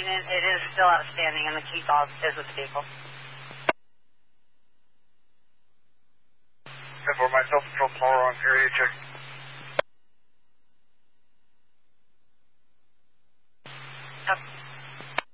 unit. It is still outstanding, and the key fob is with the vehicle. 10-4, myself, control power on area check.